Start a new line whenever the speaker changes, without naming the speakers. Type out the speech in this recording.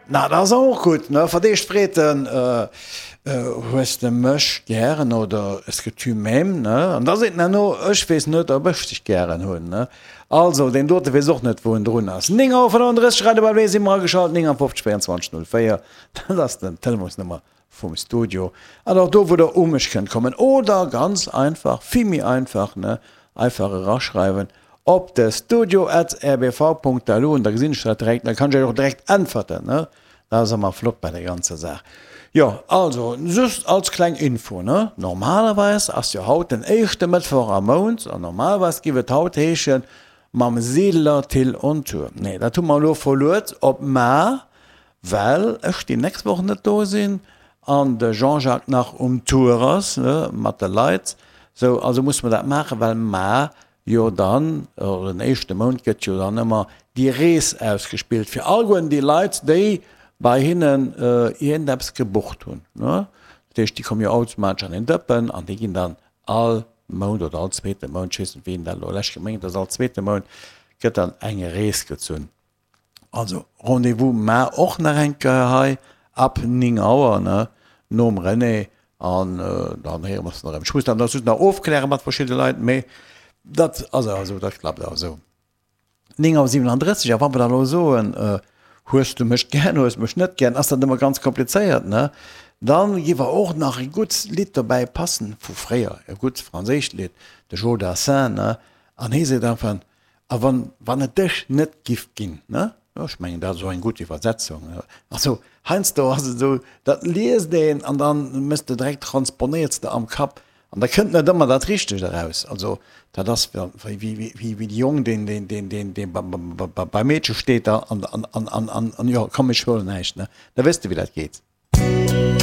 Na das auch gut ne verdecht freten hast de Mch gern oder es get mem ne an da se no ech wees net der bëcht ich gern hunn ne also den dote we soch net wo run ass Ning auf an anderes schreibe bei we immer geschaut Ning auf 22:04 das den Telefonsnummer vom Studio also do wo der umch kommen oder ganz einfach vimi einfach ne einfache raschreiben op der studio@rbv.lu und da gesinn direkt da kann ich auch direkt antworten ne da ist mal flott bei der ganze Sache ja also just als klein Info ne normalerweise as ja haut den echte Mittwoch am Mond und normalerweise givet hautchen mam Seeler till und Tour nee da tu mal lo verlot ob ma weil ech die nächste Woche net do sinn an de Jean-Jacques nach Touras ne mat der Leiit so also muss man dat machen weil ma jo dann den echte Mond gëtt jo dann immer die Rees ausgespielt fir all die Leiit déi bei hinnen Iendeps gebucht hun die kommen ja automatisch an den Dëppen an die gin dann all Mond oder all zweete Mond schiessen wie derch gemengt das all zweete Mond gëtt dann enge Rees gezun also Rendevous ma och nach enke hai ab 9 Auer ne nom René an dann her muss noch Schu dann nach aufklären mat verschiedene Leiit méi dat also dat klappt also 37 wann wir dann so hust du mech gern mech net gern as dann immer ganz kompliziert ne dann giwer auch nach ein gut Lied dabei passen vu freier gut Franzisch Lied de Jo d'Assin ne an hese davon a wann et dech net gift gin ne ich mein da so ein gute Übersetzung also heinz du hast so dat lies den an dann müsste direkt transponiert am Kap und da könnt net immer dat richtig daraus also da das wie die Jungen den bei Mädchen steht da an ja komm ich schon nicht ne da wisst du wie das geht